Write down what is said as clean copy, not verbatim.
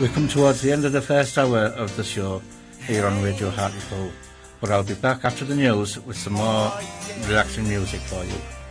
we come towards the end of the first hour of the show here on Radio Hartlepool, but I'll be back after the news with some more relaxing music for you.